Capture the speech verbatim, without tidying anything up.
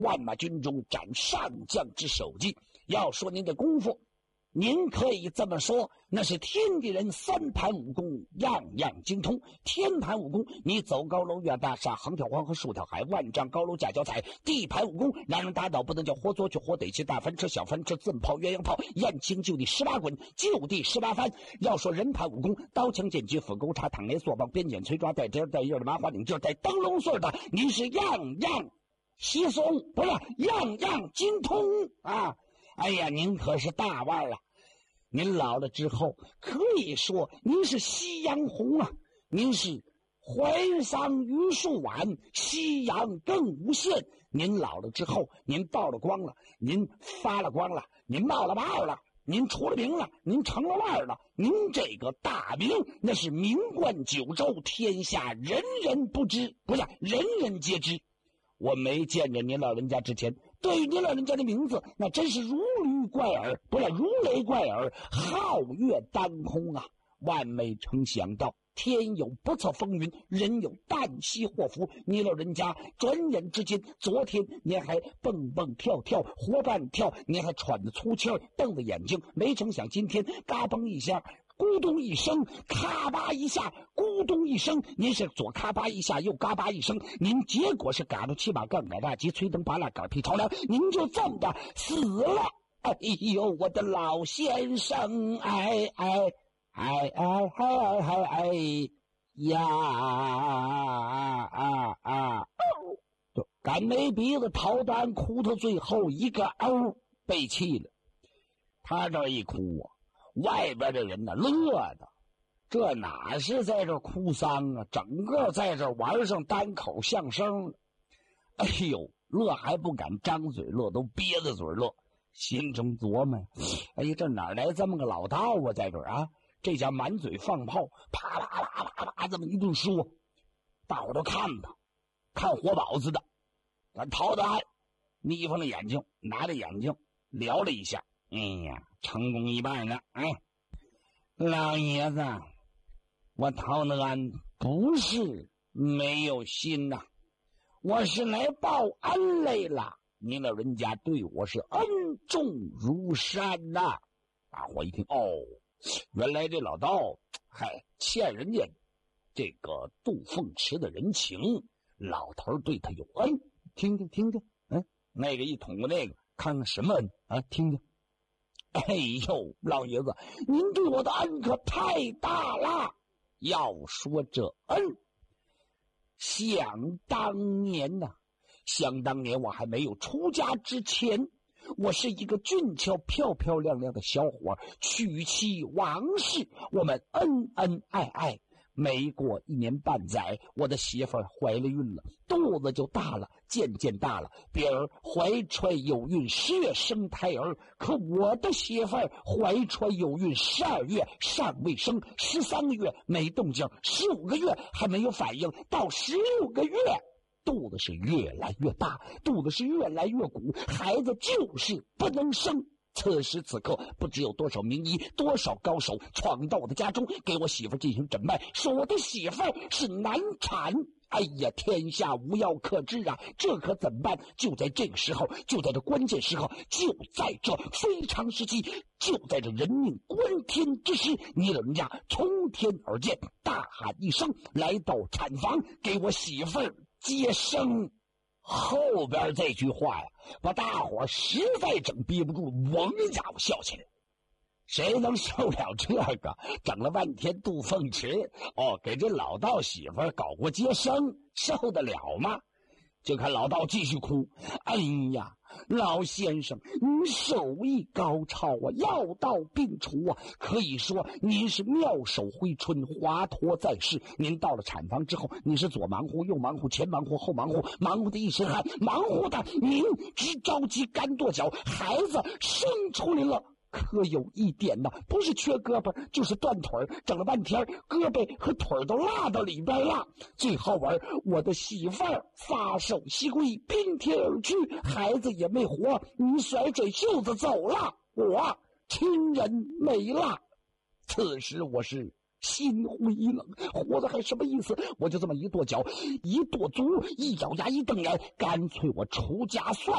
万马军中斩上将之首级。要说您的功夫，您可以这么说，那是天地人三盘武功样样精通。天盘武功，你走高楼越大厦，横跳黄河竖跳海，万丈高楼架脚踩；地盘武功，让人打倒不能叫活捉去活得去，大翻车小翻车，自炮鸳鸯炮，燕青就地十八滚，就地十八翻。要说人盘武功，刀枪剑戟斧钩叉躺雷索棒鞭锏锤抓带针带叶的麻花拧劲带灯笼穗的，您是样样稀松，不是样样精通啊！哎呀，您可是大腕了。您老了之后，可以说您是夕阳红啊，您是怀桑榆树晚，夕阳更无限。您老了之后，您曝了光了，您发了光了，您冒了泡了，您出了名了，您成了腕了，您这个大名那是名冠九州，天下人人不知，不是人人皆知。我没见着您老人家之前，对于您老人家的名字，那真是如驴怪耳，不是如雷怪耳，皓月当空啊！万没成想到，天有不测风云，人有旦夕祸福。你老人家转眼之间，昨天您还蹦蹦跳跳，活半跳，您还喘着粗气儿，瞪着眼睛，没成想今天嘎嘣一下。咕咚一声，咔吧一下，咕咚一声，您是左咔吧一下，右嘎巴一声，您结果是嘎着七把杠，改大吉，吹灯拔蜡，杆劈朝梁，您就这么的死了。哎呦，我的老先生，哎哎哎哎哎哎哎呀啊啊啊！就干没鼻子掏断哭头，最后一个嗷背气了。他这一哭啊，外边的人呢乐的，这哪是在这哭丧啊，整个在这玩上单口相声了。哎呦，乐还不敢张嘴乐，都憋着嘴乐，心中琢磨，哎呀，这哪来这么个老道啊，在这儿啊，这家满嘴放炮，啪啪啪啪啪这么一顿说，大伙都看他，看活宝似的。咱陶德安眯缝了眼睛，拿着眼睛聊了一下，哎呀，成功一半了啊！老爷子，我陶德安不是没有心呐、啊，我是来报恩来了。您老人家对我是恩重如山呐、啊！大伙一听，哦，原来这老道还欠人家这个杜凤池的人情，老头对他有恩。听听听听，嗯，那个一捅过那个，看看什么恩啊？听听。哎呦，老爷子，您对我的恩可太大了。要说这恩，想当年呐、啊，想当年我还没有出家之前，我是一个俊俏漂漂亮亮的小伙，娶妻王氏，我们恩恩爱爱。没过一年半载，我的媳妇儿怀了孕了，肚子就大了，渐渐大了。别儿怀揣有孕，十月生胎儿，可我的媳妇儿怀揣有孕，十二月尚未生，十三个月没动静，十五个月还没有反应，到十六个月，肚子是越来越大，肚子是越来越鼓，孩子就是不能生。此时此刻，不知有多少名医、多少高手闯到我的家中，给我媳妇进行诊脉，说我的媳妇是难产。哎呀，天下无药可治啊！这可怎么办？就在这个时候，就在这关键时候，就在这非常时期，就在这人命关天之时，你老人家从天而降，大喊一声，来到产房，给我媳妇儿接生。后边这句话呀，把大伙实在整憋不住了，嗡一下我笑起来。谁能受了这个？整了半天杜凤池哦，给这老道媳妇儿搞过接生，受得了吗？就看老道继续哭。哎呀，老先生，您手艺高超啊，药到病除啊，可以说您是妙手回春，华佗在世。您到了产房之后，你是左忙活右忙活，前忙活后忙活，忙活的一身汗，忙活的您直着急干跺脚，孩子生出来了。可有一点呢，不是缺胳膊就是断腿，整了半天胳膊和腿都落到里边了。最后玩，我的媳妇儿撒手西归，宾天而去，孩子也没活，你甩甩袖子走了，我亲人没了。此时我是心灰意冷，活着还什么意思？我就这么一跺脚，一跺足，一咬牙，一瞪眼，干脆我出家算